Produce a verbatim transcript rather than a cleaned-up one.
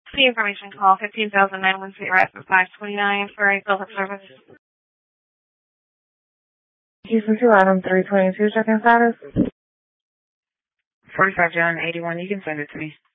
The information call fifteen thousand nine one zero at five twenty-nine for a public service. Houston two, item three twenty-two, check-in status. forty-five John eighty-one, you can send it to me.